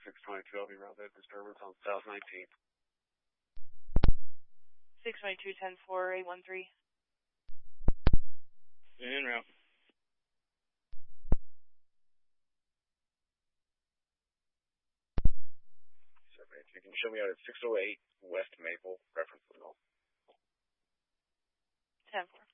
622, I'll be around that disturbance on South 19th. 622, 10-4, 813. En route. You can show me out at 608 West Maple, reference signal. 10-4.